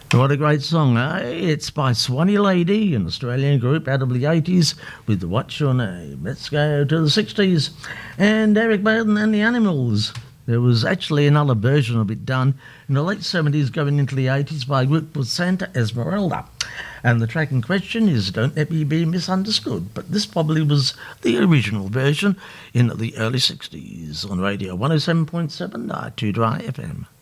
What a great song, eh? It's by Swanee Lady, an Australian group out of the 80s with What's Your Name. Let's go to the 60s. And Eric Burden and the Animals. There was actually another version of it done in the late 70s going into the 80s by a group called Santa Esmeralda. And the track in question is Don't Let Me Be Misunderstood. But this probably was the original version in the early 60s on Radio 107.7 2 Dry FM.